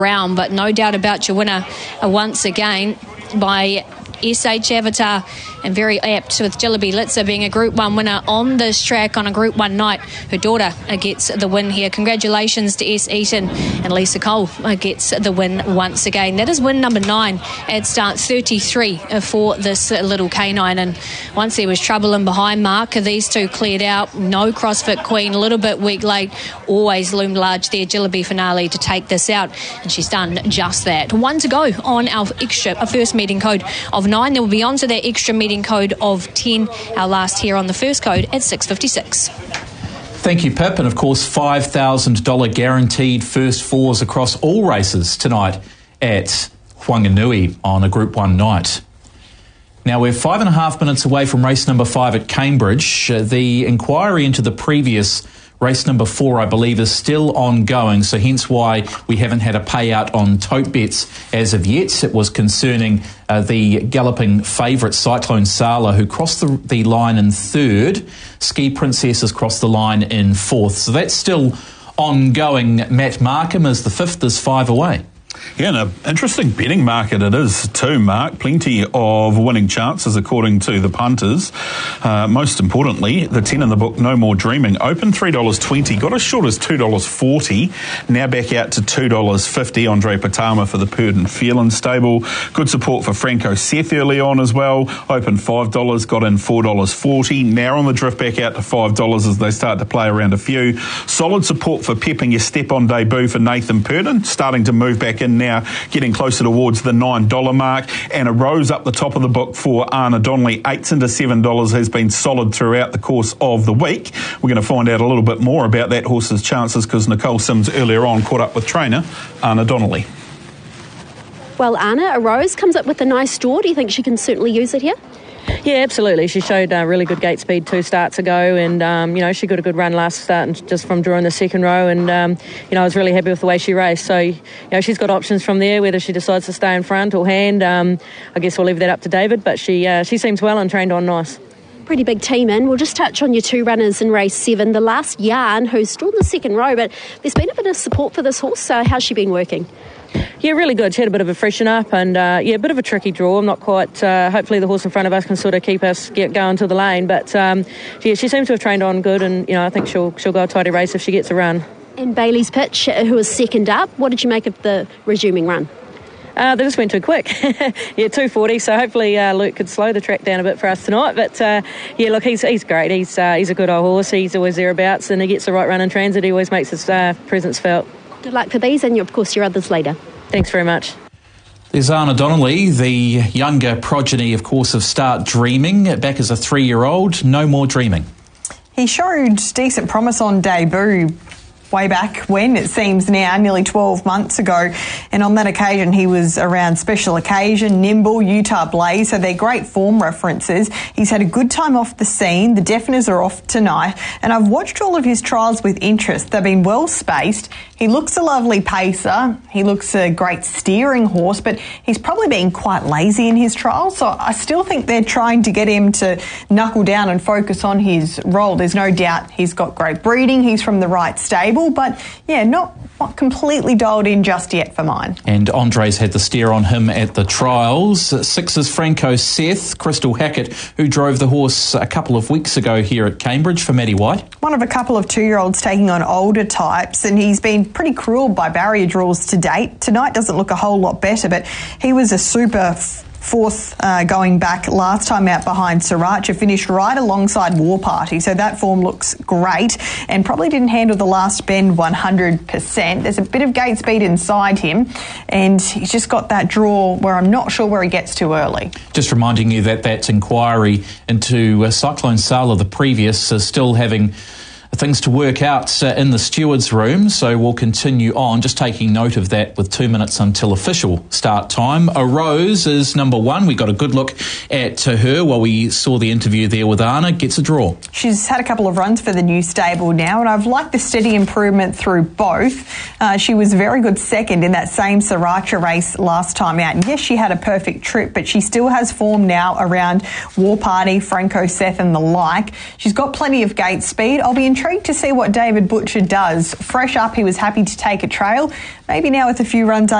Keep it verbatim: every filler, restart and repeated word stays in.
round, but no doubt about your winner uh, once again by S H Avatar, and very apt with Jillaby Litzer being a Group one winner on this track on a Group one night. Her daughter uh, gets the win here. Congratulations to S. Eaton, and Lisa Cole uh, gets the win once again. That is win number nine at start thirty-three uh, for this uh, little canine, and once there was trouble in behind mark, these two cleared out. No CrossFit Queen, a little bit weak late, always loomed large there. Jillaby Finale to take this out, and she's done just that. One to go on our extra, our first meeting code of nine. Then we'll be on to that extra meeting code of ten, our last here on the first code at six fifty-six. Thank you, Pip. And of course, five thousand dollars guaranteed first fours across all races tonight at Whanganui on a Group one night. Now, we're five and a half minutes away from race number five at Cambridge. Uh, the inquiry into the previous race number four, I believe, is still ongoing, so hence why we haven't had a payout on tote bets as of yet. It was concerning uh, the galloping favourite, Cyclone Sala, who crossed the, the line in third. Ski Princess has crossed the line in fourth. So that's still ongoing. Matt Markham is the fifth, is five away. Yeah, and an interesting betting market it is too, Mark. Plenty of winning chances according to the punters. Uh, most importantly, the ten in the book, No More Dreaming, opened three dollars twenty, got as short as two dollars forty, now back out to two dollars fifty. Andre Patama for the Purdon Phelan stable. Good support for Franco Seth early on as well. Opened five dollars, got in four dollars forty, now on the drift back out to five dollars as they start to play around a few. Solid support for pepping your step on debut for Nathan Purdon, starting to move back in now, getting closer towards the nine dollars mark, and a rose up the top of the book for Anna Donnelly, eights into seven dollars, has been solid throughout the course of the week. We're going to find out a little bit more about that horse's chances because Nicole Sims earlier on caught up with trainer Anna Donnelly. Well, Anna, a rose comes up with a nice draw. Do you think she can certainly use it here? Yeah, absolutely. She showed uh, really good gate speed two starts ago, and um, you know she got a good run last start and just from drawing the second row, and um, you know I was really happy with the way she raced. So you know she's got options from there, whether she decides to stay in front or hand. Um, I guess we'll leave that up to David, but she uh, she seems well and trained on nice. Pretty big team in. We'll just touch on your two runners in race seven. The last Yarn, who's still in the second row, but there's been a bit of support for this horse. So how's she been working? Yeah, really good. She had a bit of a freshen up and, uh, yeah, a bit of a tricky draw. I'm not quite... Uh, hopefully the horse in front of us can sort of keep us get going to the lane. But, um, yeah, she seems to have trained on good and, you know, I think she'll she'll go a tidy race if she gets a run. And Bailey's Pitch, who was second up. What did you make of the resuming run? Uh, they just went too quick. yeah, two forty, so hopefully uh, Luke could slow the track down a bit for us tonight. But, uh, yeah, look, he's he's great. He's uh, he's a good old horse. He's always thereabouts and he gets the right run in transit. He always makes his uh, presence felt. Good luck for these and, of course, your others later. Thanks very much. There's Anna Donnelly, the younger progeny, of course, of Start Dreaming, back as a three-year-old. No More Dreaming. He showed decent promise on debut way back when, it seems now, nearly twelve months ago. And on that occasion, he was around Special Occasion, Nimble, Utah Blaze, so they're great form references. He's had a good time off the scene. The definers are off tonight. And I've watched all of his trials with interest. They've been well spaced. He looks a lovely pacer. He looks a great steering horse, but he's probably been quite lazy in his trials. So I still think they're trying to get him to knuckle down and focus on his role. There's no doubt he's got great breeding. He's from the right stable. But, yeah, not, not completely dialed in just yet for mine. And Andre's had the steer on him at the trials. Six is Franco Seth, Crystal Hackett, who drove the horse a couple of weeks ago here at Cambridge for Maddie White. One of a couple of two-year-olds taking on older types, and he's been pretty cruel by barrier draws to date. Tonight doesn't look a whole lot better, but he was a super... Fourth uh, going back last time out behind Sriracha, finished right alongside War Party, so that form looks great and probably didn't handle the last bend one hundred percent. There's a bit of gate speed inside him and he's just got that draw where I'm not sure where he gets to early. Just reminding you that that inquiry into uh, Cyclone Sala, the previous, is still having things to work out uh, in the steward's room, so we'll continue on. Just taking note of that with two minutes until official start time. A Rose is number one. We got a good look at uh, her while we saw the interview there with Anna. Gets a draw. She's had a couple of runs for the new stable now, and I've liked the steady improvement through both. Uh, she was very good second in that same Sriracha race last time out. And yes, she had a perfect trip, but she still has form now around War Party, Franco Seth and the like. She's got plenty of gate speed. I'll be interested intrigued to see what David Butcher does. Fresh up, he was happy to take a trail. Maybe now with a few runs